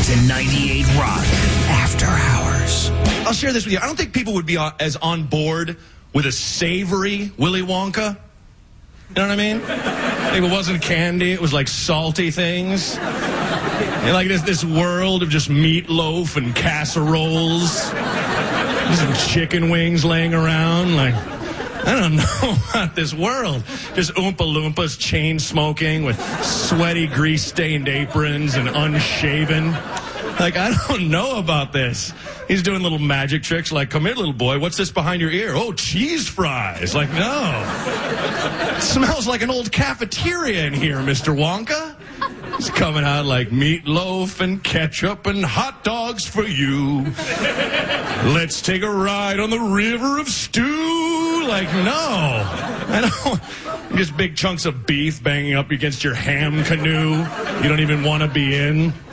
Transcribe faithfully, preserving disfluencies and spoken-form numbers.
to ninety-eight Rock After Hours. I'll share this with you. I don't think people would be as on board with a savory Willy Wonka. You know what I mean? Like it wasn't candy, it was like salty things. And like this this world of just meatloaf and casseroles. Just chicken wings laying around. Like, I don't know about this world. Just Oompa Loompas chain smoking with sweaty grease-stained aprons and unshaven. Like, I don't know about this. He's doing little magic tricks like, come here, little boy, what's this behind your ear? Oh, cheese fries. Like, no. It smells like an old cafeteria in here, Mister Wonka. It's coming out like meatloaf and ketchup and hot dogs for you. Let's take a ride on the river of stew. Like, no. I don't. Just big chunks of beef banging up against your ham canoe you don't even want to be in.